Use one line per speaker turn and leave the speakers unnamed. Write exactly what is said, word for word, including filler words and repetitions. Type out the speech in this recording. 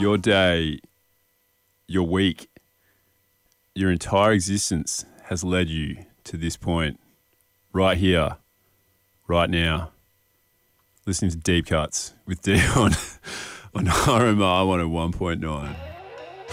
your day, your week, your entire existence has led you to this point, right here, right now, listening to Deep Cuts with Dion on R M R one oh one point nine.